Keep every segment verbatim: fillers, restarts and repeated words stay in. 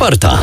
czwarta.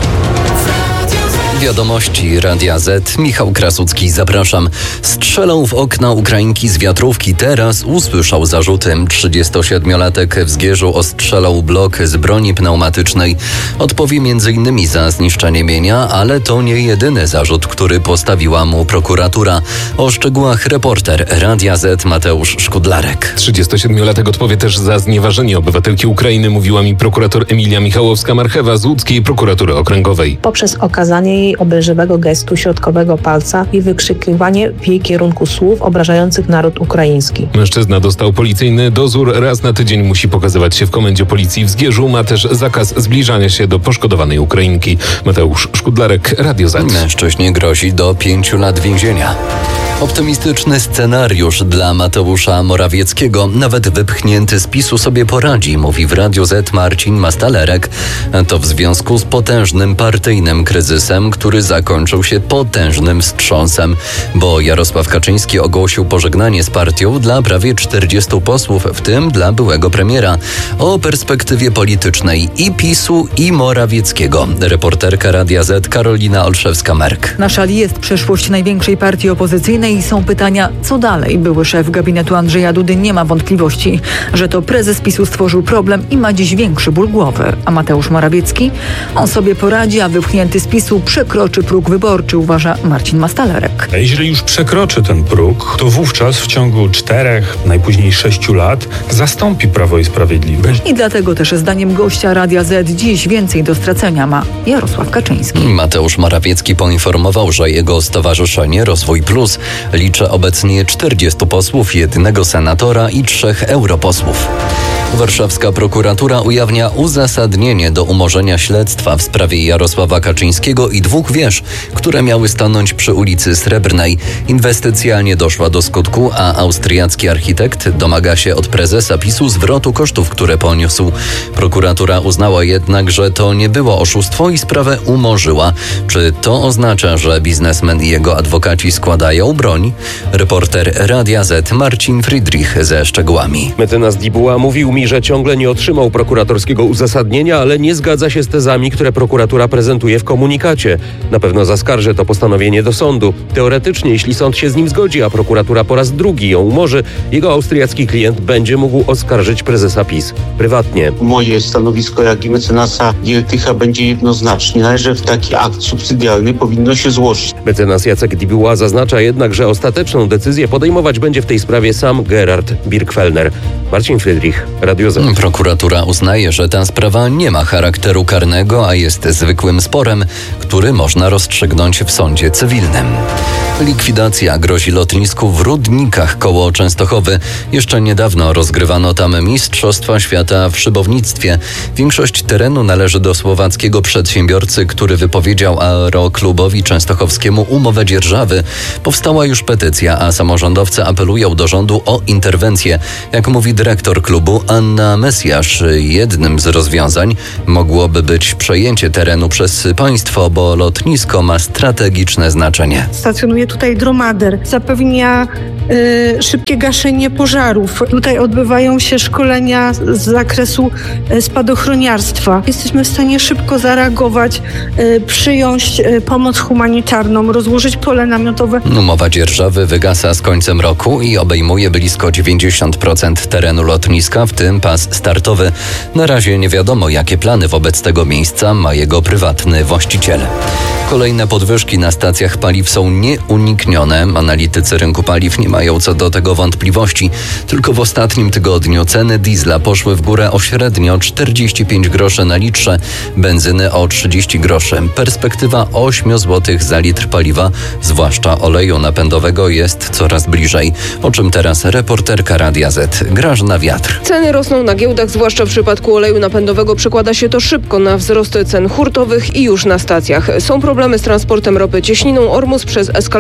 Wiadomości Radia Z. Michał Krasucki, zapraszam. Strzelał w okna Ukrainki z wiatrówki. Teraz usłyszał zarzuty. trzydziestosiedmiolatek w Zgierzu ostrzelał blok z broni pneumatycznej. Odpowie między innymi za zniszczenie mienia, ale to nie jedyny zarzut, który postawiła mu prokuratura. O szczegółach reporter Radia Z Mateusz Szkudlarek. trzydziestosiedmiolatek odpowie też za znieważenie obywatelki Ukrainy, mówiła mi prokurator Emilia Michałowska-Marchewa z łódzkiej prokuratury okręgowej. Poprzez okazanie jej obelżywego gestu środkowego palca i wykrzykiwanie w jej kierunku słów obrażających naród ukraiński. Mężczyzna dostał policyjny dozór. Raz na tydzień musi pokazywać się w komendzie policji w Zgierzu. Ma też zakaz zbliżania się do poszkodowanej Ukrainki. Mateusz Szkudlarek, Radio Z. Mężczyźnie grozi do pięciu lat więzienia. Optymistyczny scenariusz dla Mateusza Morawieckiego. Nawet wypchnięty z PiSu sobie poradzi, mówi w Radiu Z Marcin Mastalerek. To w związku z potężnym partyjnym kryzysem, który zakończył się potężnym wstrząsem, bo Jarosław Kaczyński ogłosił pożegnanie z partią dla prawie czterdziestu posłów, w tym dla byłego premiera. O perspektywie politycznej i PiSu, i Morawieckiego. Reporterka Radia Z Karolina Olszewska-Merk. Na szali jest przyszłość największej partii opozycyjnej i są pytania, co dalej? Były szef gabinetu Andrzeja Dudy nie ma wątpliwości, że to prezes PiSu stworzył problem i ma dziś większy ból głowy. A Mateusz Morawiecki? On sobie poradzi, a wypchnięty z PiSu przekroczy próg wyborczy, uważa Marcin Mastalerek. A jeżeli już przekroczy ten próg, to wówczas w ciągu czterech, najpóźniej sześciu lat zastąpi Prawo i Sprawiedliwość. I dlatego też zdaniem gościa Radia Z dziś więcej do stracenia ma Jarosław Kaczyński. Mateusz Morawiecki poinformował, że jego stowarzyszenie Rozwój Plus liczy obecnie czterdziestu posłów, jednego senatora i trzech europosłów. Warszawska prokuratura ujawnia uzasadnienie do umorzenia śledztwa w sprawie Jarosława Kaczyńskiego i dwóch wież, które miały stanąć przy ulicy Srebrnej. Inwestycja nie doszła do skutku, a austriacki architekt domaga się od prezesa PiSu zwrotu kosztów, które poniósł. Prokuratura uznała jednak, że to nie było oszustwo i sprawę umorzyła. Czy to oznacza, że biznesmen i jego adwokaci składają broń? Reporter Radia Z Marcin Friedrich ze szczegółami. Mecenas Dibuła mówił mi, że ciągle nie otrzymał prokuratorskiego uzasadnienia, ale nie zgadza się z tezami, które prokuratura prezentuje w komunikacie. Na pewno zaskarży to postanowienie do sądu. Teoretycznie, jeśli sąd się z nim zgodzi, a prokuratura po raz drugi ją umorzy, jego austriacki klient będzie mógł oskarżyć prezesa PiS prywatnie. Moje stanowisko, jak i mecenasa Giertycha będzie jednoznaczne, że w taki akt subsydiarny powinno się złożyć. Mecenas Jacek Dibuła zaznacza jednak, że ostateczną decyzję podejmować będzie w tej sprawie sam Gerhard Birkfellner. Marcin Friedrich, Radio Z. Prokuratura uznaje, że ta sprawa nie ma charakteru karnego, a jest zwykłym sporem, który można rozstrzygnąć w sądzie cywilnym. Likwidacja grozi lotnisku w Rudnikach koło Częstochowy. Jeszcze niedawno rozgrywano tam Mistrzostwa Świata w szybownictwie. Większość terenu należy do słowackiego przedsiębiorcy, który wypowiedział Aeroklubowi Częstochowskiemu umowę dzierżawy. Powstała już petycja, a samorządowcy apelują do rządu o interwencję. Jak mówi dyrektor klubu Anna Mesjasz, jednym z rozwiązań mogłoby być przejęcie terenu przez państwo, bo lotnisko ma strategiczne znaczenie. Stacjonuje tutaj dromader, zapewnia y, szybkie gaszenie pożarów. Tutaj odbywają się szkolenia z zakresu y, spadochroniarstwa. Jesteśmy w stanie szybko zareagować, y, przyjąć y, pomoc humanitarną, rozłożyć pole namiotowe. Umowa dzierżawy wygasa z końcem roku i obejmuje blisko dziewięćdziesiąt procent terenu lotniska, w tym pas startowy. Na razie nie wiadomo, jakie plany wobec tego miejsca ma jego prywatny właściciel. Kolejne podwyżki na stacjach paliw są nieuniknione. Analitycy rynku paliw nie mają co do tego wątpliwości. Tylko w ostatnim tygodniu ceny diesla poszły w górę o średnio czterdzieści pięć groszy na litrze, benzyny o trzydzieści groszy. Perspektywa osiem złotych za litr paliwa, zwłaszcza oleju napędowego, jest coraz bliżej. O czym teraz reporterka Radia Z Grażyna Wiatr. Ceny rosną na giełdach, zwłaszcza w przypadku oleju napędowego. Przekłada się to szybko na wzrost cen hurtowych i już na stacjach. Są problemy z transportem ropy cieśniną Ormus przez eskalację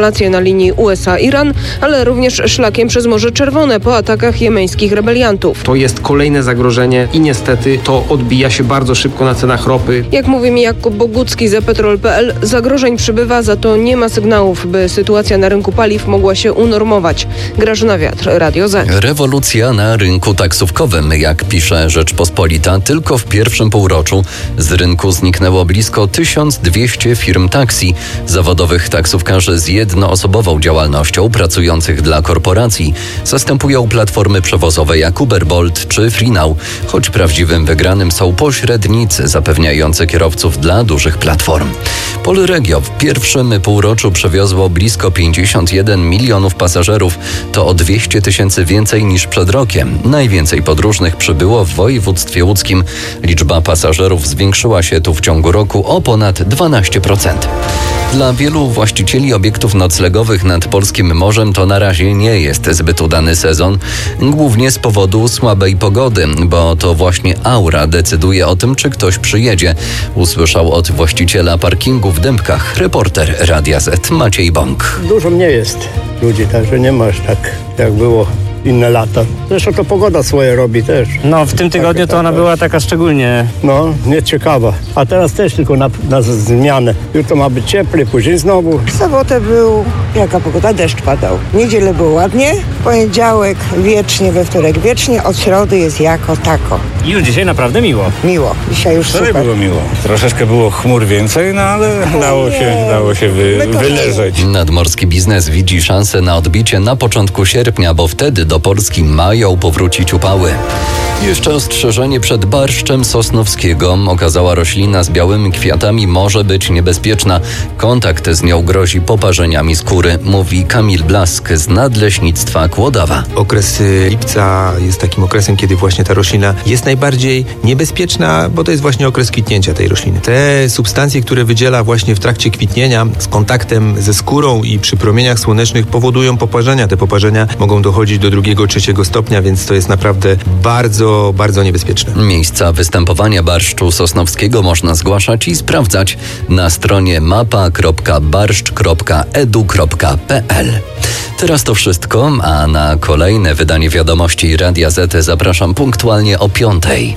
eskalację na linii U S A-Iran, ale również szlakiem przez Morze Czerwone po atakach jemeńskich rebeliantów. To jest kolejne zagrożenie i niestety to odbija się bardzo szybko na cenach ropy. Jak mówi mi Jakub Bogucki z Petrol kropka p l, zagrożeń przybywa, za to nie ma sygnałów, by sytuacja na rynku paliw mogła się unormować. Grażyna Wiatr, Radio Z. Rewolucja na rynku taksówkowym. Jak pisze Rzeczpospolita, tylko w pierwszym półroczu z rynku zniknęło blisko tysiąc dwieście firm taksi, zawodowych taksówkarzy z jednoosobową działalnością pracujących dla korporacji. Zastępują platformy przewozowe jak Uber, Bolt czy FreeNow, choć prawdziwym wygranym są pośrednicy zapewniający kierowców dla dużych platform. Polregio w pierwszym półroczu przewiozło blisko pięćdziesiąt jeden milionów pasażerów. To o dwieście tysięcy więcej niż przed rokiem. Najwięcej podróżnych przybyło w województwie łódzkim. Liczba pasażerów zwiększyła się tu w ciągu roku o ponad dwanaście procent. Dla wielu właścicieli obiektów noclegowych nad polskim morzem to na razie nie jest zbyt udany sezon, głównie z powodu słabej pogody, bo to właśnie aura decyduje o tym, czy ktoś przyjedzie. Usłyszał od właściciela parkingu w Dębkach reporter Radia Z Maciej Bąk. Dużo mnie jest ludzi, także nie masz tak jak było inne lata. Zresztą to pogoda swoje robi też. No w tym tygodniu to ona była taka szczególnie... No, nieciekawa. A teraz też tylko na, na zmianę. Jutro ma być cieplej, później znowu. W sobotę był, jaka pogoda? Deszcz padał. W niedzielę było ładnie, poniedziałek wiecznie, we wtorek wiecznie, od środy jest jako tako. I już dzisiaj naprawdę miło. Miło. Dzisiaj już Wczoraj super. było miło. Troszeczkę było chmur więcej, no ale dało się, dało się wy, wyleżeć. Nadmorski biznes widzi szansę na odbicie na początku sierpnia, bo wtedy do Polski mają powrócić upały. Jeszcze ostrzeżenie przed barszczem sosnowskiego. Okazała roślina z białymi kwiatami może być niebezpieczna. Kontakt z nią grozi poparzeniami skóry, mówi Kamil Blask z Nadleśnictwa Kłodawa. Okres lipca jest takim okresem, kiedy właśnie ta roślina jest najbardziej niebezpieczna, bo to jest właśnie okres kwitnięcia tej rośliny. Te substancje, które wydziela właśnie w trakcie kwitnienia z kontaktem ze skórą i przy promieniach słonecznych powodują poparzenia. Te poparzenia mogą dochodzić do drugiego, trzeciego stopnia, więc to jest naprawdę bardzo, bardzo niebezpieczne. Miejsca występowania barszczu sosnowskiego można zgłaszać i sprawdzać na stronie mapa kropka barszcz kropka edu kropka p l. Teraz to wszystko, a na kolejne wydanie wiadomości Radia Z zapraszam punktualnie o piątej.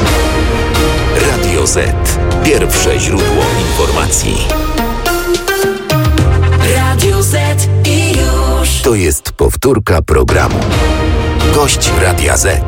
Radio Z. Pierwsze źródło informacji. Radio Z i już. To jest powtórka programu. Gość Radia Z.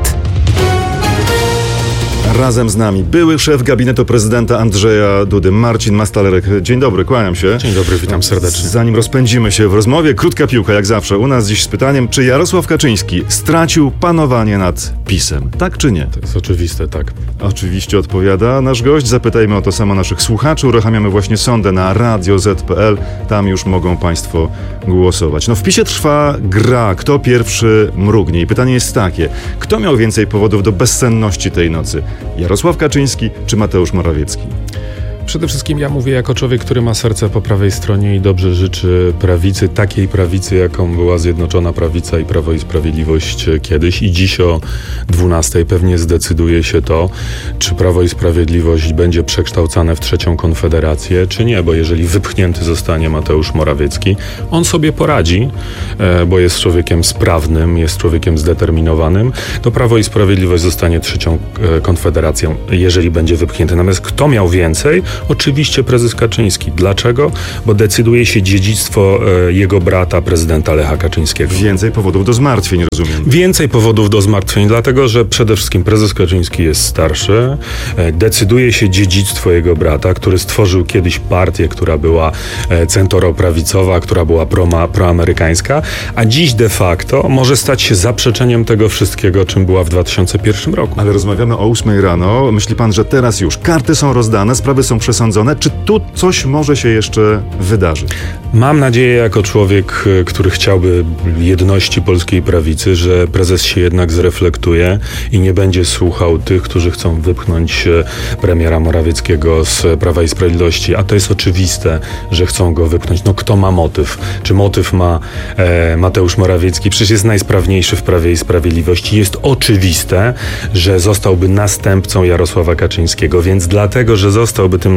Razem z nami były szef gabinetu prezydenta Andrzeja Dudy, Marcin Mastalerek. Dzień dobry, kłaniam się. Dzień dobry, witam serdecznie. Zanim rozpędzimy się w rozmowie, krótka piłka, jak zawsze. U nas dziś z pytaniem, czy Jarosław Kaczyński stracił panowanie nad PiS-em? Tak czy nie? To jest oczywiste, tak. Oczywiście odpowiada nasz gość. Zapytajmy o to samo naszych słuchaczy. Uruchamiamy właśnie sondę na radio zet kropka p l. Tam już mogą państwo głosować. No w PiS-ie trwa gra. Kto pierwszy mrugnie? I pytanie jest takie. Kto miał więcej powodów do bezsenności tej nocy? Jarosław Kaczyński czy Mateusz Morawiecki? Przede wszystkim ja mówię jako człowiek, który ma serce po prawej stronie i dobrze życzy prawicy, takiej prawicy, jaką była Zjednoczona Prawica i Prawo i Sprawiedliwość kiedyś. I dziś o dwunastej pewnie zdecyduje się to, czy Prawo i Sprawiedliwość będzie przekształcane w trzecią konfederację, czy nie, bo jeżeli wypchnięty zostanie Mateusz Morawiecki, on sobie poradzi, bo jest człowiekiem sprawnym, jest człowiekiem zdeterminowanym, to Prawo i Sprawiedliwość zostanie trzecią konfederacją, jeżeli będzie wypchnięty. Natomiast kto miał więcej? Oczywiście prezes Kaczyński. Dlaczego? Bo decyduje się dziedzictwo e, jego brata, prezydenta Lecha Kaczyńskiego. Więcej powodów do zmartwień, rozumiem. Więcej powodów do zmartwień, dlatego że przede wszystkim prezes Kaczyński jest starszy. E, decyduje się dziedzictwo jego brata, który stworzył kiedyś partię, która była e, centroprawicowa, która była proma, proamerykańska, a dziś de facto może stać się zaprzeczeniem tego wszystkiego, czym była w dwa tysiące pierwszym roku. Ale rozmawiamy o ósmej rano. Myśli pan, że teraz już karty są rozdane, sprawy są przesądzone? Czy tu coś może się jeszcze wydarzyć? Mam nadzieję jako człowiek, który chciałby jedności polskiej prawicy, że prezes się jednak zreflektuje i nie będzie słuchał tych, którzy chcą wypchnąć premiera Morawieckiego z Prawa i Sprawiedliwości. A to jest oczywiste, że chcą go wypchnąć. No kto ma motyw? Czy motyw ma e, Mateusz Morawiecki? Przecież jest najsprawniejszy w Prawie i Sprawiedliwości. Jest oczywiste, że zostałby następcą Jarosława Kaczyńskiego, więc dlatego, że zostałby tym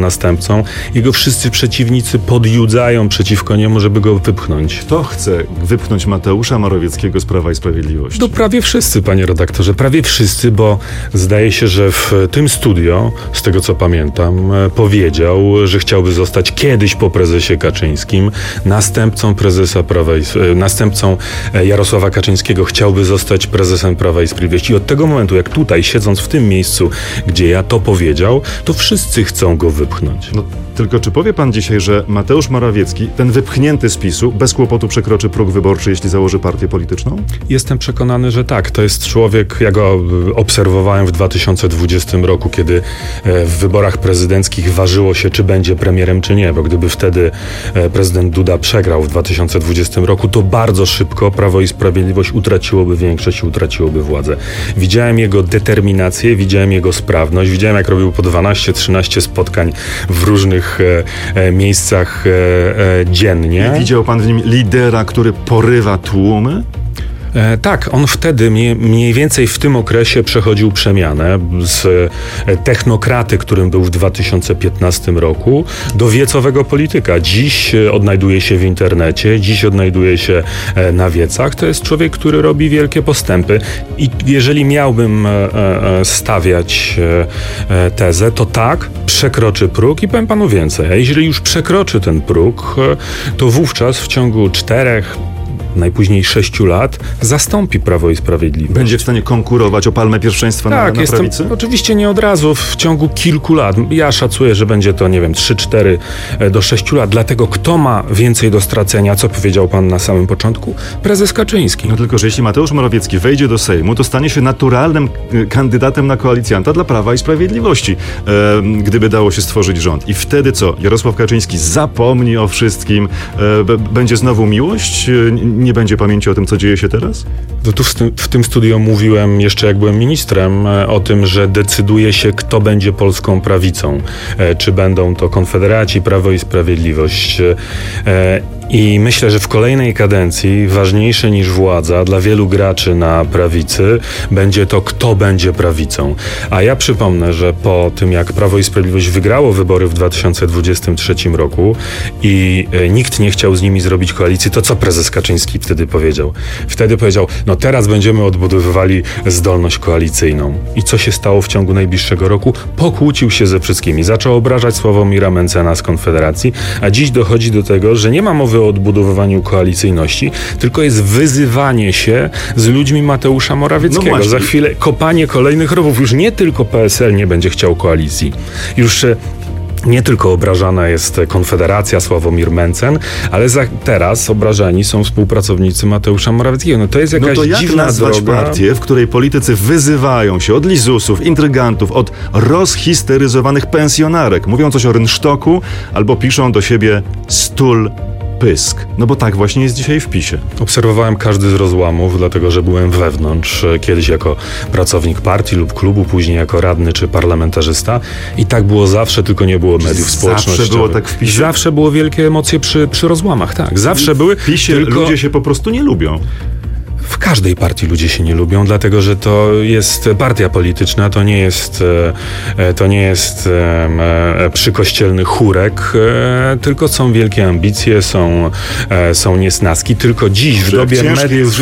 następcą. Jego wszyscy przeciwnicy podjudzają przeciwko niemu, żeby go wypchnąć. Kto chce wypchnąć Mateusza Morawieckiego z Prawa i Sprawiedliwości? No prawie wszyscy, panie redaktorze, prawie wszyscy, bo zdaje się, że w tym studio, z tego co pamiętam, powiedział, że chciałby zostać kiedyś po prezesie Kaczyńskim następcą prezesa Prawa i, następcą Jarosława Kaczyńskiego, chciałby zostać prezesem Prawa i Sprawiedliwości. I od tego momentu, jak tutaj, siedząc w tym miejscu, gdzie ja to powiedział, to wszyscy chcą go wypchnąć. No, tylko czy powie pan dzisiaj, że Mateusz Morawiecki, ten wypchnięty z PiSu, bez kłopotu przekroczy próg wyborczy, jeśli założy partię polityczną? Jestem przekonany, że tak. To jest człowiek, ja go obserwowałem w dwa tysiące dwudziestym roku, kiedy w wyborach prezydenckich ważyło się, czy będzie premierem, czy nie, bo gdyby wtedy prezydent Duda przegrał w dwa tysiące dwudziestym roku, to bardzo szybko Prawo i Sprawiedliwość utraciłoby większość i utraciłoby władzę. Widziałem jego determinację, widziałem jego sprawność, widziałem, jak robił po dwanaście trzynaście spotkań w różnych e, miejscach e, e, dziennie. I widział pan w nim lidera, który porywa tłumy? E, tak, on wtedy mniej, mniej więcej w tym okresie przechodził przemianę z e, technokraty, którym był w dwa tysiące piętnastym roku, do wiecowego polityka. Dziś e, odnajduje się w internecie, dziś odnajduje się e, na wiecach. To jest człowiek, który robi wielkie postępy i jeżeli miałbym e, e, stawiać e, tezę, to tak, przekroczy próg i powiem panu więcej. A jeżeli już przekroczy ten próg, e, to wówczas w ciągu czterech najpóźniej sześciu lat zastąpi Prawo i Sprawiedliwość. Będzie w stanie konkurować o palmę pierwszeństwa tak, na, na jestem, prawicy? Oczywiście nie od razu, w ciągu kilku lat. Ja szacuję, że będzie to, nie wiem, trzy cztery do sześciu lat. Dlatego kto ma więcej do stracenia, co powiedział pan na samym początku? Prezes Kaczyński. No tylko, że jeśli Mateusz Morawiecki wejdzie do Sejmu, to stanie się naturalnym kandydatem na koalicjanta dla Prawa i Sprawiedliwości, e, gdyby dało się stworzyć rząd. I wtedy co? Jarosław Kaczyński zapomni o wszystkim, e, b- będzie znowu miłość? E, nie będzie pamięci o tym, co dzieje się teraz? To tu w tym, w tym studio mówiłem jeszcze, jak byłem ministrem, o tym, że decyduje się, kto będzie polską prawicą. E, czy będą to Konfederaci, Prawo i Sprawiedliwość. E, I myślę, że w kolejnej kadencji ważniejsze niż władza dla wielu graczy na prawicy będzie to, kto będzie prawicą. A ja przypomnę, że po tym, jak Prawo i Sprawiedliwość wygrało wybory w dwa tysiące dwudziestym trzecim roku i e, nikt nie chciał z nimi zrobić koalicji, to co prezes Kaczyński wtedy powiedział? Wtedy powiedział, no teraz będziemy odbudowywali zdolność koalicyjną. I co się stało w ciągu najbliższego roku? Pokłócił się ze wszystkimi. Zaczął obrażać Sławomira Mentzena z Konfederacji, a dziś dochodzi do tego, że nie ma mowy o odbudowywaniu koalicyjności, tylko jest wyzywanie się z ludźmi Mateusza Morawieckiego. No za chwilę kopanie kolejnych rowów. Już nie tylko P S L nie będzie chciał koalicji. Już nie tylko obrażana jest Konfederacja, Sławomir Mentzen, ale za, teraz obrażani są współpracownicy Mateusza Morawieckiego. No to jest jakaś no to jak dziwna nazwać droga. partię, w której politycy wyzywają się od lizusów, intrygantów, od rozhisteryzowanych pensjonarek, mówią coś o rynsztoku albo piszą do siebie stul pysk. No bo tak właśnie jest dzisiaj w PiSie. Obserwowałem każdy z rozłamów, dlatego że byłem wewnątrz, kiedyś jako pracownik partii lub klubu, później jako radny czy parlamentarzysta i tak było zawsze, tylko nie było mediów społecznościowych. Zawsze było tak w PiSie? Zawsze było wielkie emocje przy, przy rozłamach, tak. Zawsze były. W PiSie tylko... ludzie się po prostu nie lubią. W każdej partii ludzie się nie lubią, dlatego że to jest partia polityczna, to nie jest, to nie jest przykościelny chórek, tylko są wielkie ambicje, są, są niesnaski. Tylko dziś w dobie, mediów,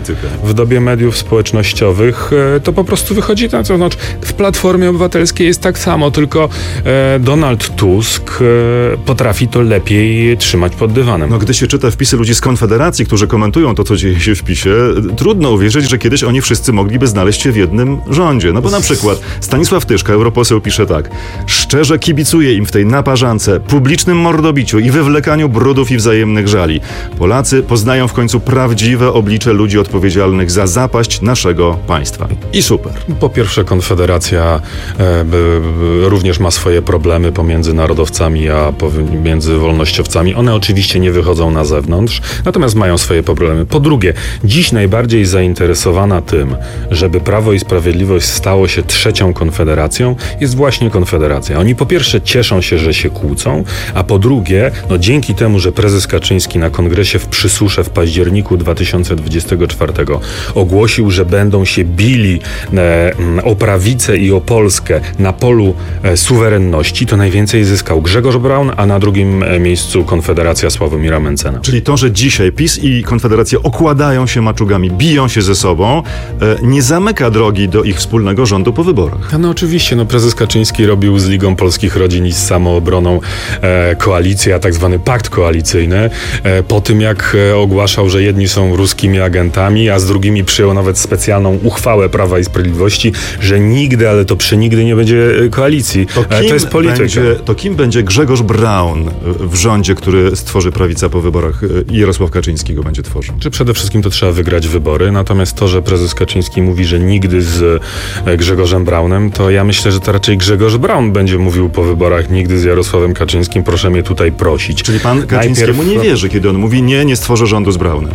w dobie mediów społecznościowych to po prostu wychodzi na to. Znaczy, w Platformie Obywatelskiej jest tak samo, tylko Donald Tusk potrafi to lepiej trzymać pod dywanem. No gdy się czyta wpisy ludzi z Konfederacji, którzy komentują to, co dzieje się w PiSie, trudno uwierzyć, że kiedyś oni wszyscy mogliby znaleźć się w jednym rządzie. No bo na przykład Stanisław Tyszka, europoseł, pisze tak. Szczerze kibicuję im w tej naparzance, publicznym mordobiciu i wywlekaniu brudów i wzajemnych żali. Polacy poznają w końcu prawdziwe oblicze ludzi odpowiedzialnych za zapaść naszego państwa. I super. Po pierwsze, Konfederacja e, b, b, również ma swoje problemy pomiędzy narodowcami a pomiędzy wolnościowcami. One oczywiście nie wychodzą na zewnątrz, natomiast mają swoje problemy. Po drugie, dziś najbardziej najbardziej zainteresowana tym, żeby Prawo i Sprawiedliwość stało się trzecią konfederacją, jest właśnie Konfederacja. Oni po pierwsze cieszą się, że się kłócą, a po drugie, no dzięki temu, że prezes Kaczyński na kongresie w Przysusze w październiku dwa tysiące dwudziestego czwartego ogłosił, że będą się bili e, o prawicę i o Polskę na polu e, suwerenności, to najwięcej zyskał Grzegorz Braun, a na drugim e, miejscu Konfederacja Sławomira Mencena. Czyli to, że dzisiaj PiS i Konfederacja okładają się maczugami, biją się ze sobą, e, nie zamyka drogi do ich wspólnego rządu po wyborach. No oczywiście, no prezes Kaczyński robił z Ligą Polskich Rodzin i z Samoobroną e, koalicję, a tak zwany pakt koalicyjny, e, po tym jak e, ogłaszał, że jedni są ruskimi agentami, a z drugimi przyjął nawet specjalną uchwałę Prawa i Sprawiedliwości, że nigdy, ale to przenigdy nie będzie koalicji. To, e, to jest polityka. Będzie, to kim będzie Grzegorz Braun w rządzie, który stworzy prawica po wyborach i Jarosław Kaczyński go będzie tworzył? Czy przede wszystkim to trzeba wygrać wybory, natomiast to, że prezes Kaczyński mówi, że nigdy z Grzegorzem Braunem, to ja myślę, że to raczej Grzegorz Braun będzie mówił po wyborach nigdy z Jarosławem Kaczyńskim, proszę mnie tutaj prosić. Czyli pan Kaczyńskiemu Najpierw... nie wierzy, kiedy on mówi nie, nie stworzę rządu z Braunem.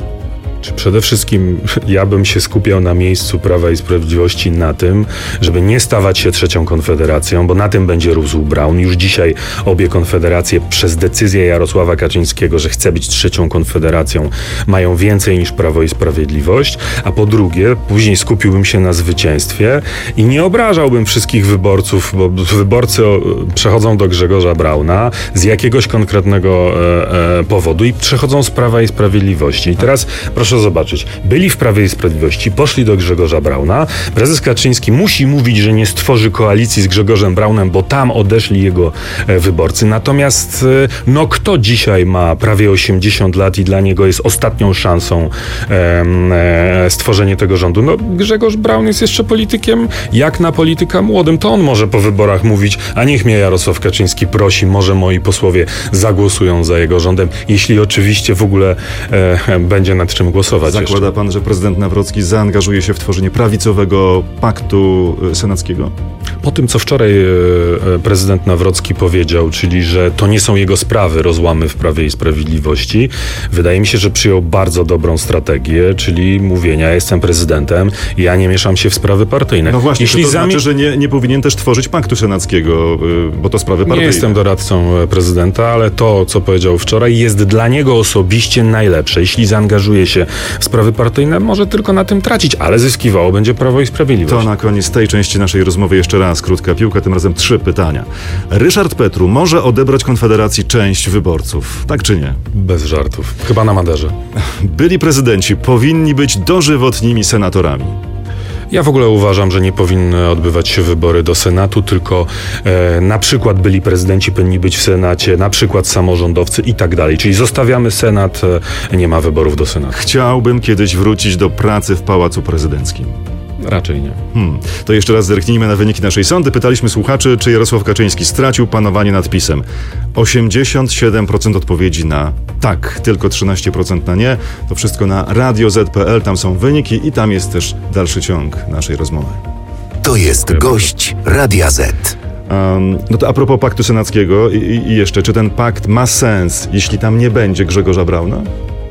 Czy przede wszystkim ja bym się skupiał na miejscu Prawa i Sprawiedliwości na tym, żeby nie stawać się trzecią konfederacją, bo na tym będzie rósł Braun. Już dzisiaj obie konfederacje przez decyzję Jarosława Kaczyńskiego, że chce być trzecią konfederacją, mają więcej niż Prawo i Sprawiedliwość, a po drugie, później skupiłbym się na zwycięstwie i nie obrażałbym wszystkich wyborców, bo wyborcy przechodzą do Grzegorza Brauna z jakiegoś konkretnego e, e, powodu i przechodzą z Prawa i Sprawiedliwości. I teraz proszę Proszę zobaczyć, byli w Prawie i Sprawiedliwości, poszli do Grzegorza Brauna. Prezes Kaczyński musi mówić, że nie stworzy koalicji z Grzegorzem Braunem, bo tam odeszli jego e, wyborcy. Natomiast e, no kto dzisiaj ma prawie osiemdziesiąt lat i dla niego jest ostatnią szansą e, e, stworzenie tego rządu? No Grzegorz Braun jest jeszcze politykiem jak na polityka młodym. To on może po wyborach mówić, a niech mnie Jarosław Kaczyński prosi, może moi posłowie zagłosują za jego rządem, jeśli oczywiście w ogóle e, będzie nad czym głosować. Zakłada jeszcze. pan, że prezydent Nawrocki zaangażuje się w tworzenie prawicowego paktu senackiego? Po tym, co wczoraj prezydent Nawrocki powiedział, czyli że to nie są jego sprawy, rozłamy w Prawie i Sprawiedliwości, wydaje mi się, że przyjął bardzo dobrą strategię, czyli mówienia, ja jestem prezydentem, ja nie mieszam się w sprawy partyjne. No właśnie, Jeśli to zami... znaczy, że nie, nie powinien też tworzyć paktu senackiego, bo to sprawy partyjne. Nie jestem doradcą prezydenta, ale to, co powiedział wczoraj, jest dla niego osobiście najlepsze. Jeśli zaangażuje się w sprawy partyjne, może tylko na tym tracić, ale zyskiwało będzie Prawo i Sprawiedliwość. To na koniec tej części naszej rozmowy jeszcze raz krótka piłka, tym razem trzy pytania. Ryszard Petru może odebrać Konfederacji część wyborców, tak czy nie? Bez żartów. Chyba na Maderze. Byli prezydenci powinni być dożywotnimi senatorami. Ja w ogóle uważam, że nie powinny odbywać się wybory do Senatu, tylko e, na przykład byli prezydenci powinni być w Senacie, na przykład samorządowcy i tak dalej. Czyli zostawiamy Senat, e, nie ma wyborów do Senatu. Chciałbym kiedyś wrócić do pracy w Pałacu Prezydenckim. Raczej nie. Hmm. To jeszcze raz zerknijmy na wyniki naszej sondy. Pytaliśmy słuchaczy, czy Jarosław Kaczyński stracił panowanie nad PiS-em. osiemdziesiąt siedem procent odpowiedzi na tak, tylko trzynaście procent na nie. To wszystko na radio zet kropka pe el. Tam są wyniki i tam jest też dalszy ciąg naszej rozmowy. To jest gość Radia Z. Um, no to a propos paktu senackiego i, i jeszcze, czy ten pakt ma sens, jeśli tam nie będzie Grzegorza Brauna?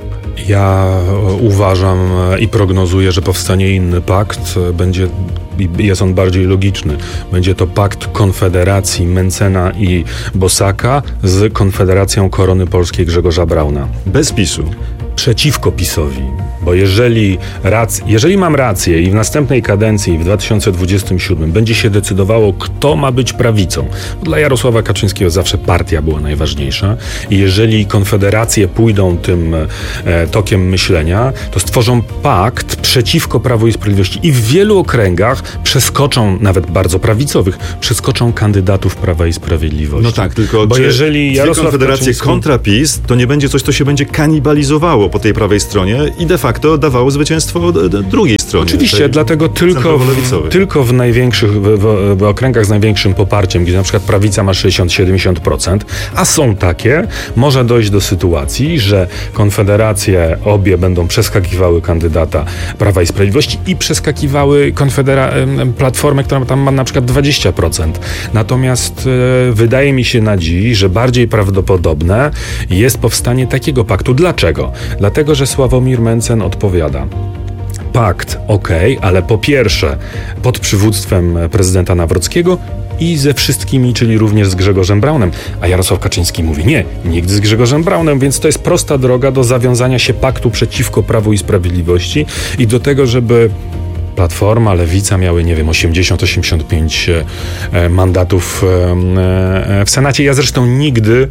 Ja uważam i prognozuję, że powstanie inny pakt, będzie, jest on bardziej logiczny. Będzie to pakt Konfederacji Mencena i Bosaka z Konfederacją Korony Polskiej Grzegorza Brauna. Bez PiS-u. Przeciwko PiS-owi, bo jeżeli, rac- jeżeli mam rację i w następnej kadencji w dwa tysiące dwudziestym siódmym będzie się decydowało, kto ma być prawicą, bo dla Jarosława Kaczyńskiego zawsze partia była najważniejsza i jeżeli konfederacje pójdą tym e, tokiem myślenia, to stworzą pakt przeciwko Prawu i Sprawiedliwości i w wielu okręgach przeskoczą, nawet bardzo prawicowych, przeskoczą kandydatów Prawa i Sprawiedliwości. No tak, tylko bo czy jeżeli Jarosław konfederacje Kaczyński... kontra PiS, to nie będzie coś, co się będzie kanibalizowało po tej prawej stronie i de facto dawało zwycięstwo drugiej stronie. Oczywiście, dlatego tylko w, tylko w największych, w, w, w okręgach z największym poparciem, gdzie na przykład prawica ma sześćdziesiąt do siedemdziesięciu procent, a są takie, może dojść do sytuacji, że konfederacje obie będą przeskakiwały kandydata Prawa i Sprawiedliwości i przeskakiwały konfedera- Platformę, która tam ma na przykład dwadzieścia procent. Natomiast e, wydaje mi się na dziś, że bardziej prawdopodobne jest powstanie takiego paktu. Dlaczego? Dlatego, że Sławomir Mencen odpowiada: pakt, okej, okay, ale po pierwsze pod przywództwem prezydenta Nawrockiego i ze wszystkimi, czyli również z Grzegorzem Braunem. A Jarosław Kaczyński mówi: nie, nigdy z Grzegorzem Braunem, więc to jest prosta droga do zawiązania się paktu przeciwko Prawu i Sprawiedliwości i do tego, żeby Platforma, Lewica miały, nie wiem, osiemdziesiąt osiemdziesiąt pięć e, mandatów e, w Senacie. Ja zresztą nigdy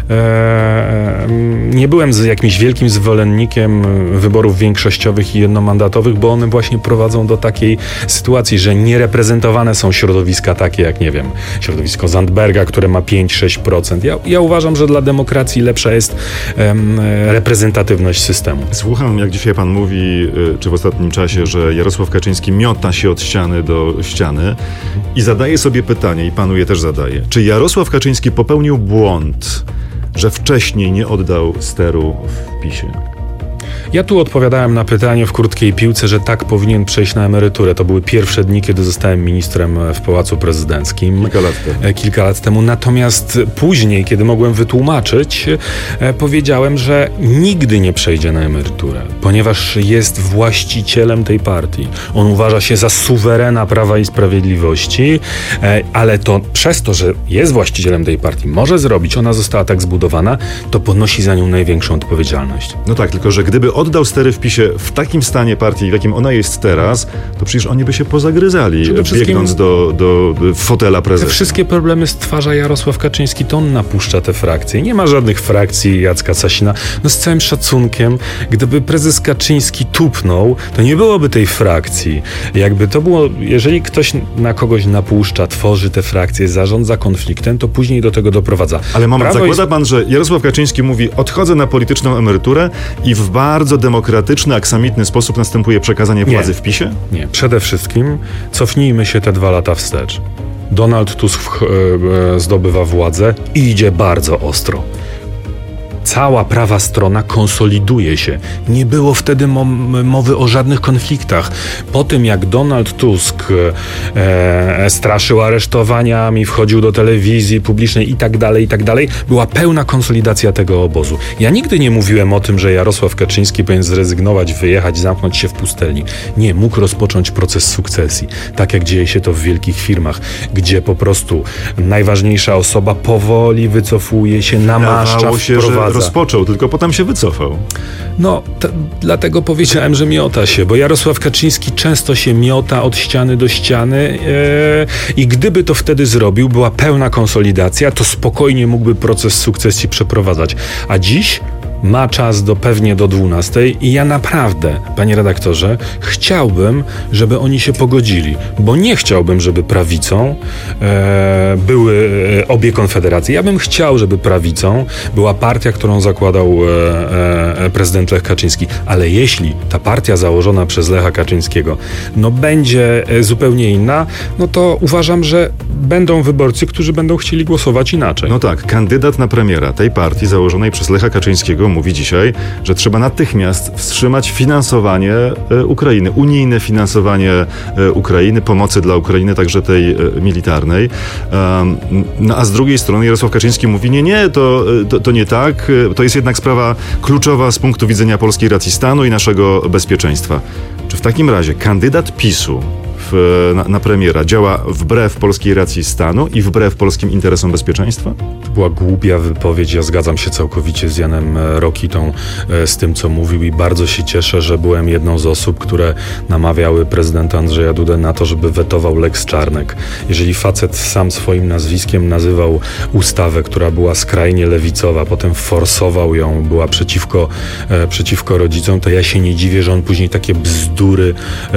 e, nie byłem z jakimś wielkim zwolennikiem wyborów większościowych i jednomandatowych, bo one właśnie prowadzą do takiej sytuacji, że niereprezentowane są środowiska takie jak, nie wiem, środowisko Zandberga, które ma pięć sześć procent. Ja, ja uważam, że dla demokracji lepsza jest e, reprezentatywność systemu. Słucham, jak dzisiaj pan mówi, czy w ostatnim czasie, że Jarosław Kaczyński miota się od ściany do ściany i zadaje sobie pytanie, i panu je też zadaje, czy Jarosław Kaczyński popełnił błąd, że wcześniej nie oddał steru w PiS-ie? Ja tu odpowiadałem na pytanie w krótkiej piłce, że tak powinien przejść na emeryturę. To były pierwsze dni, kiedy zostałem ministrem w Pałacu Prezydenckim. Kilka lat temu. Kilka lat temu. Natomiast później, kiedy mogłem wytłumaczyć, powiedziałem, że nigdy nie przejdzie na emeryturę, ponieważ jest właścicielem tej partii. On uważa się za suwerena Prawa i Sprawiedliwości, ale to przez to, że jest właścicielem tej partii, może zrobić, ona została tak zbudowana, to ponosi za nią największą odpowiedzialność. No tak, tylko że gdyby oddał stery w PiS-ie w takim stanie partii, w jakim ona jest teraz, to przecież oni by się pozagryzali, biegnąc do, do fotela prezesa. Te wszystkie problemy stwarza Jarosław Kaczyński, to on napuszcza te frakcje. Nie ma żadnych frakcji Jacka Sasina. No z całym szacunkiem, gdyby prezes Kaczyński tupnął, to nie byłoby tej frakcji. Jakby to było, jeżeli ktoś na kogoś napuszcza, tworzy te frakcje, zarządza konfliktem, to później do tego doprowadza. Ale moment, Prawo zakłada jest... pan, że Jarosław Kaczyński mówi: odchodzę na polityczną emeryturę i w bardzo demokratyczny, aksamitny sposób następuje przekazanie władzy nie, w PiS-ie? Nie. Przede wszystkim cofnijmy się te dwa lata wstecz. Donald Tusk e, zdobywa władzę i idzie bardzo ostro. Cała prawa strona konsoliduje się. Nie było wtedy mom- mowy o żadnych konfliktach. Po tym, jak Donald Tusk e, straszył aresztowaniami, wchodził do telewizji publicznej i tak dalej, i tak dalej, była pełna konsolidacja tego obozu. Ja nigdy nie mówiłem o tym, że Jarosław Kaczyński powinien zrezygnować, wyjechać, zamknąć się w pustelni. Nie, mógł rozpocząć proces sukcesji. Tak jak dzieje się to w wielkich firmach, gdzie po prostu najważniejsza osoba powoli wycofuje się, namaszcza, wprowadza. Rozpoczął, tylko potem się wycofał. No, t- dlatego powiedziałem, że miota się, bo Jarosław Kaczyński często się miota od ściany do ściany ee, i gdyby to wtedy zrobił, była pełna konsolidacja, to spokojnie mógłby proces sukcesji przeprowadzać. A dziś ma czas do pewnie do dwunastej i ja naprawdę, panie redaktorze, chciałbym, żeby oni się pogodzili, bo nie chciałbym, żeby prawicą e, były e, obie konfederacje. Ja bym chciał, żeby prawicą była partia, którą zakładał e, e, prezydent Lech Kaczyński, ale jeśli ta partia założona przez Lecha Kaczyńskiego no będzie e, zupełnie inna, no to uważam, że będą wyborcy, którzy będą chcieli głosować inaczej. No tak, kandydat na premiera tej partii założonej przez Lecha Kaczyńskiego mówi dzisiaj, że trzeba natychmiast wstrzymać finansowanie e, Ukrainy, unijne finansowanie e, Ukrainy, pomocy dla Ukrainy, także tej e, militarnej. Um, no a z drugiej strony Jarosław Kaczyński mówi: nie, nie, to, to, to nie tak, to jest jednak sprawa kluczowa z punktu widzenia polskiej racji stanu i naszego bezpieczeństwa. Czy w takim razie kandydat PiS-u W, na, na premiera działa wbrew polskiej racji stanu i wbrew polskim interesom bezpieczeństwa? To była głupia wypowiedź. Ja zgadzam się całkowicie z Janem Rokitą, z tym, co mówił, i bardzo się cieszę, że byłem jedną z osób, które namawiały prezydenta Andrzeja Dudę na to, żeby wetował Lex Czarnek. Jeżeli facet sam swoim nazwiskiem nazywał ustawę, która była skrajnie lewicowa, potem forsował ją, była przeciwko, e, przeciwko rodzicom, to ja się nie dziwię, że on później takie bzdury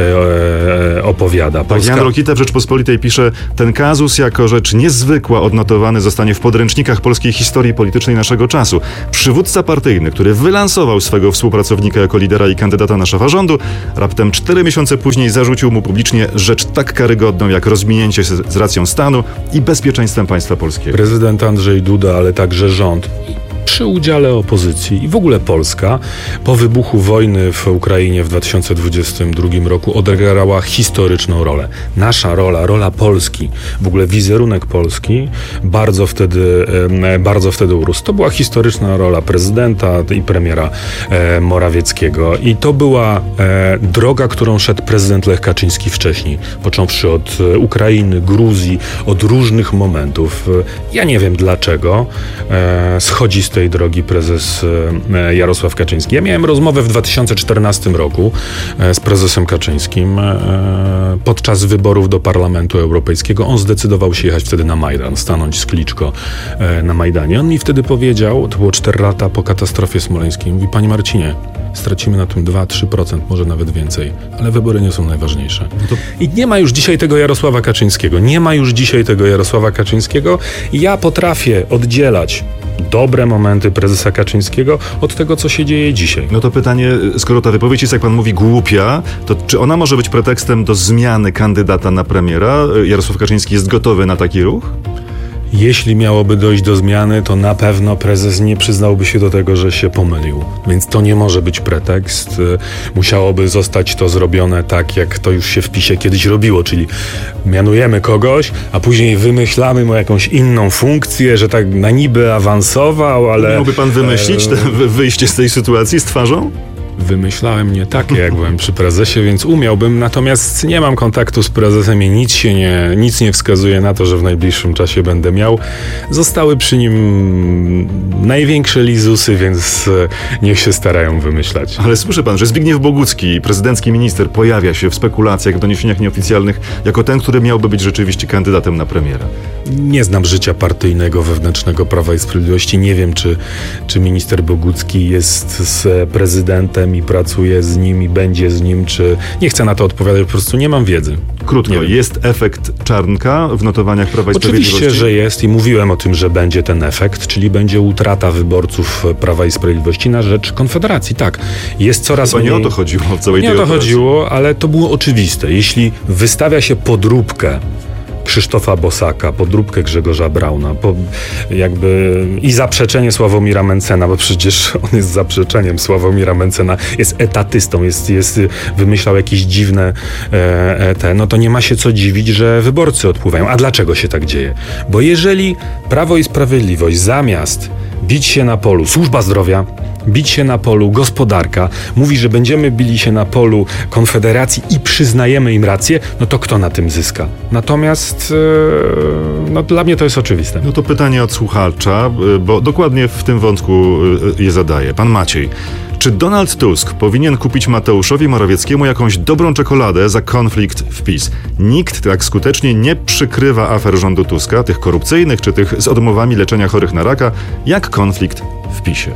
e, e, opowiada. Polska... Tak, Jan Rokita w Rzeczpospolitej pisze: ten kazus jako rzecz niezwykła odnotowany zostanie w podręcznikach polskiej historii politycznej naszego czasu. Przywódca partyjny, który wylansował swego współpracownika jako lidera i kandydata na szefa rządu, raptem cztery miesiące później zarzucił mu publicznie rzecz tak karygodną jak rozminięcie z, z racją stanu i bezpieczeństwem państwa polskiego. Prezydent Andrzej Duda, ale także rząd przy udziale opozycji i w ogóle Polska po wybuchu wojny w Ukrainie w dwa tysiące dwudziestym drugim roku odegrała historyczną rolę. Nasza rola, rola Polski, w ogóle wizerunek Polski bardzo wtedy, bardzo wtedy urósł. To była historyczna rola prezydenta i premiera Morawieckiego i to była droga, którą szedł prezydent Lech Kaczyński wcześniej, począwszy od Ukrainy, Gruzji, od różnych momentów. Ja nie wiem dlaczego schodzi z tej drogi prezes Jarosław Kaczyński. Ja miałem rozmowę w dwa tysiące czternastym roku z prezesem Kaczyńskim podczas wyborów do Parlamentu Europejskiego. On zdecydował się jechać wtedy na Majdan, stanąć z Kliczko na Majdanie. On mi wtedy powiedział, to było cztery lata po katastrofie smoleńskiej, mówi: panie Marcinie, stracimy na tym dwa do trzech procent, może nawet więcej, ale wybory nie są najważniejsze. I nie ma już dzisiaj tego Jarosława Kaczyńskiego. Nie ma już dzisiaj tego Jarosława Kaczyńskiego. Ja potrafię oddzielać dobre momenty prezesa Kaczyńskiego od tego, co się dzieje dzisiaj. No to pytanie, skoro ta wypowiedź jest, jak pan mówi, głupia, to czy ona może być pretekstem do zmiany kandydata na premiera? Jarosław Kaczyński jest gotowy na taki ruch? Jeśli miałoby dojść do zmiany, to na pewno prezes nie przyznałby się do tego, że się pomylił. Więc to nie może być pretekst. Musiałoby zostać to zrobione tak, jak to już się w PiSie kiedyś robiło, czyli mianujemy kogoś, a później wymyślamy mu jakąś inną funkcję, że tak na niby awansował, ale... Mógłby pan wymyślić te wyjście z tej sytuacji z twarzą? Wymyślałem nie takie, jak byłem przy prezesie, więc umiałbym, natomiast nie mam kontaktu z prezesem i nic się nie, nic nie wskazuje na to, że w najbliższym czasie będę miał. Zostały przy nim największe lizusy, więc niech się starają wymyślać. Ale słyszy pan, że Zbigniew Bogucki, prezydencki minister, pojawia się w spekulacjach, w doniesieniach nieoficjalnych jako ten, który miałby być rzeczywiście kandydatem na premiera. Nie znam życia partyjnego, wewnętrznego Prawa i Sprawiedliwości. Nie wiem, czy, czy minister Bogucki jest z prezydentem i pracuje z nim i będzie z nim, czy... Nie chcę na to odpowiadać, po prostu nie mam wiedzy. Krótko, jest efekt Czarnka w notowaniach Prawa i Sprawiedliwości? Oczywiście, że jest i mówiłem o tym, że będzie ten efekt, czyli będzie utrata wyborców Prawa i Sprawiedliwości na rzecz Konfederacji. Tak, jest coraz Chyba mniej... nie o to chodziło w całej tej tej Nie o to operacji. chodziło, ale to było oczywiste. Jeśli wystawia się podróbkę Krzysztofa Bosaka, podróbkę Grzegorza Brauna, po jakby i zaprzeczenie Sławomira Mencena, bo przecież on jest zaprzeczeniem Sławomira Mencena, jest etatystą, jest, jest wymyślał jakieś dziwne e, te, no to nie ma się co dziwić, że wyborcy odpływają. A dlaczego się tak dzieje? Bo jeżeli Prawo i Sprawiedliwość zamiast bić się na polu służba zdrowia, bić się na polu gospodarka, mówi, że będziemy bili się na polu Konfederacji i przyznajemy im rację, no to kto na tym zyska? Natomiast yy, no, dla mnie to jest oczywiste. No to pytanie od słuchacza, bo dokładnie w tym wątku je zadaję. Pan Maciej. Czy Donald Tusk powinien kupić Mateuszowi Morawieckiemu jakąś dobrą czekoladę za konflikt w PiS? Nikt tak skutecznie nie przykrywa afer rządu Tuska, tych korupcyjnych czy tych z odmowami leczenia chorych na raka, jak konflikt w PiSie.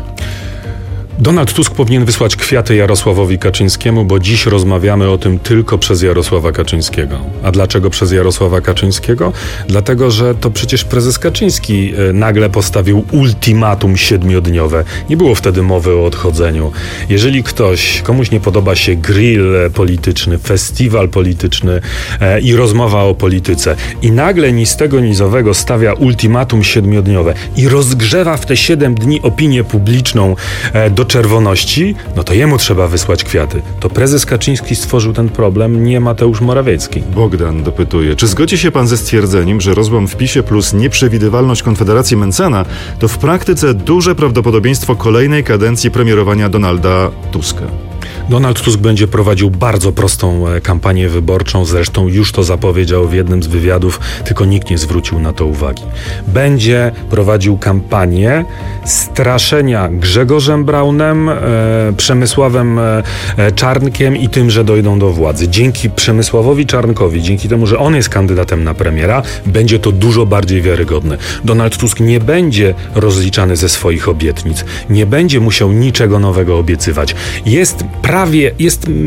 Donald Tusk powinien wysłać kwiaty Jarosławowi Kaczyńskiemu, bo dziś rozmawiamy o tym tylko przez Jarosława Kaczyńskiego. A dlaczego przez Jarosława Kaczyńskiego? Dlatego, że to przecież prezes Kaczyński nagle postawił ultimatum siedmiodniowe. Nie było wtedy mowy o odchodzeniu. Jeżeli ktoś, komuś nie podoba się grill polityczny, festiwal polityczny e, i rozmowa o polityce i nagle ni z tego ni z owego stawia ultimatum siedmiodniowe i rozgrzewa w te siedem dni opinię publiczną e, do czerwoności, no to jemu trzeba wysłać kwiaty. To prezes Kaczyński stworzył ten problem, nie Mateusz Morawiecki. Bogdan dopytuje, czy zgodzi się pan ze stwierdzeniem, że rozłam w PiSie plus nieprzewidywalność Konfederacji Mencena to w praktyce duże prawdopodobieństwo kolejnej kadencji premierowania Donalda Tuska? Donald Tusk będzie prowadził bardzo prostą kampanię wyborczą, zresztą już to zapowiedział w jednym z wywiadów, tylko nikt nie zwrócił na to uwagi. Będzie prowadził kampanię straszenia Grzegorzem Braunem, e, Przemysławem e, Czarnkiem i tym, że dojdą do władzy. Dzięki Przemysławowi Czarnkowi, dzięki temu, że on jest kandydatem na premiera, będzie to dużo bardziej wiarygodne. Donald Tusk nie będzie rozliczany ze swoich obietnic, nie będzie musiał niczego nowego obiecywać. Jest prawie, jest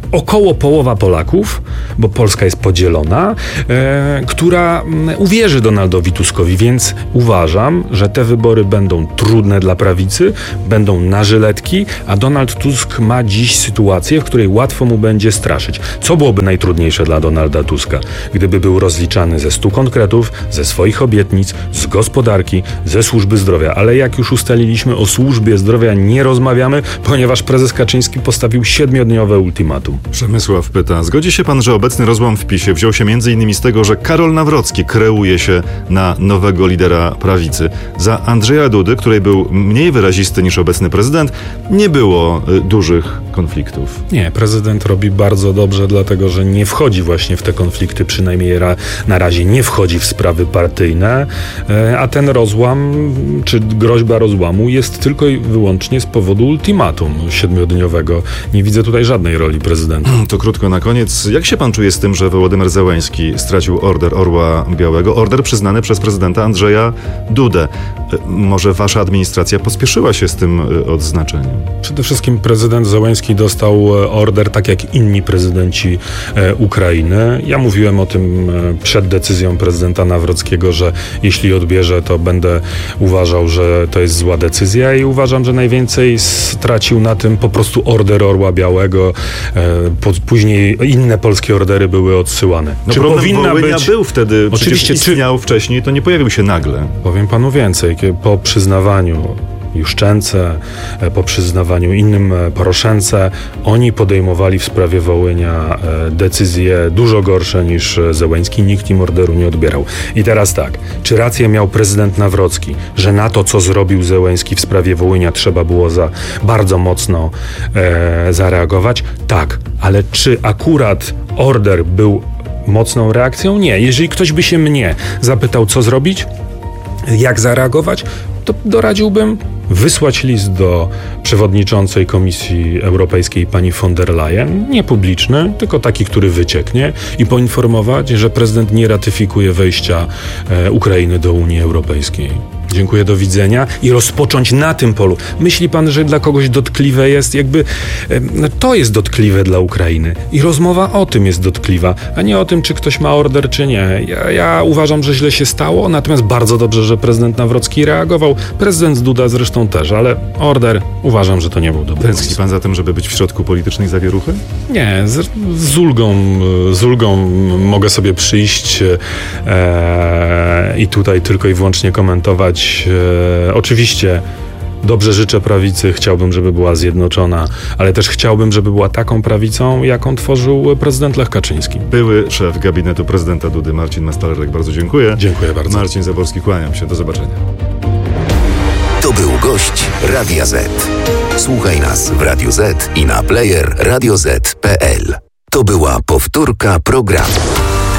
około połowa Polaków, bo Polska jest podzielona, e, która uwierzy Donaldowi Tuskowi, więc uważam, że te wybory będą trudne dla prawicy, będą na żyletki, a Donald Tusk ma dziś sytuację, w której łatwo mu będzie straszyć. Co byłoby najtrudniejsze dla Donalda Tuska? Gdyby był rozliczany ze stu konkretów, ze swoich obietnic, z gospodarki, ze służby zdrowia. Ale jak już ustaliliśmy, o służbie zdrowia nie rozmawiamy, ponieważ prezes Kaczyński postawił siedmiodniowe ultimatum. Przemysław pyta, zgodzi się pan, że obecny rozłam w PiSie wziął się między innymi z tego, że Karol Nawrocki kreuje się na nowego lidera prawicy. Za Andrzeja Dudy, który był mniej wyrazisty niż obecny prezydent, nie było y, dużych konfliktów. Nie, prezydent robi bardzo dobrze, dlatego że nie wchodzi właśnie w te konflikty, przynajmniej ra, na razie nie wchodzi w sprawy partyjne, y, a ten rozłam, czy groźba rozłamu jest tylko i wyłącznie z powodu ultimatum siedmiodniowego. Nie widzę tutaj żadnej roli prezydenta. To krótko na koniec. Jak się pan czuje z tym, że Wołodymyr Zełenski stracił order Orła Białego? Order przyznany przez prezydenta Andrzeja Dudę. Może wasza administracja pospieszyła się z tym odznaczeniem? Przede wszystkim prezydent Zełenski dostał order tak jak inni prezydenci e, Ukrainy. Ja mówiłem o tym e, przed decyzją prezydenta Nawrockiego, że jeśli odbierze, to będę uważał, że to jest zła decyzja i uważam, że najwięcej stracił na tym po prostu order Orła Białego. E, po, później inne polskie ordery były odsyłane. No czy problem powinna Wołynia być... był wtedy, Oczywiście, przecież istniał czy... wcześniej, to nie pojawił się nagle. Powiem panu więcej. Po przyznawaniu Juszczence, po przyznawaniu innym Poroszence, oni podejmowali w sprawie Wołynia decyzje dużo gorsze niż Zełenski. Nikt im orderu nie odbierał. I teraz tak, czy rację miał prezydent Nawrocki, że na to, co zrobił Zełenski w sprawie Wołynia, trzeba było za bardzo mocno e, zareagować? Tak, ale czy akurat order był mocną reakcją? Nie. Jeżeli ktoś by się mnie zapytał, co zrobić, jak zareagować, to doradziłbym wysłać list do przewodniczącej Komisji Europejskiej pani von der Leyen, nie publiczny, tylko taki, który wycieknie, i poinformować, że prezydent nie ratyfikuje wejścia e, Ukrainy do Unii Europejskiej. Dziękuję, do widzenia, i rozpocząć na tym polu. Myśli pan, że dla kogoś dotkliwe jest, jakby e, to jest dotkliwe dla Ukrainy i rozmowa o tym jest dotkliwa, a nie o tym, czy ktoś ma order, czy nie. Ja, ja uważam, że źle się stało, natomiast bardzo dobrze, że prezydent Nawrocki reagował. Prezydent Duda zresztą też, ale order, uważam, że to nie był dobry. Tęskni pan za tym, żeby być w środku politycznej zawieruchy? Nie, z, z ulgą, z ulgą mogę sobie przyjść e, i tutaj tylko i wyłącznie komentować. E, oczywiście dobrze życzę prawicy, chciałbym, żeby była zjednoczona, ale też chciałbym, żeby była taką prawicą, jaką tworzył prezydent Lech Kaczyński. Były szef gabinetu prezydenta Dudy, Marcin Mastalerek. Bardzo dziękuję. Dziękuję bardzo. Marcin Zaborski, kłaniam się. Do zobaczenia. To był gość Radia Z. Słuchaj nas w Radiu Z i na player radio zet kropka pe el. To była powtórka programu.